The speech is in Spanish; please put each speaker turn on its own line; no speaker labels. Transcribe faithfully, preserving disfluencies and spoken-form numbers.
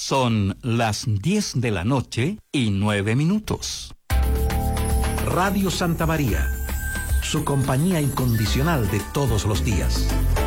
Son las diez de la noche y nueve minutos.
Radio Santa María, su compañía incondicional de todos los días.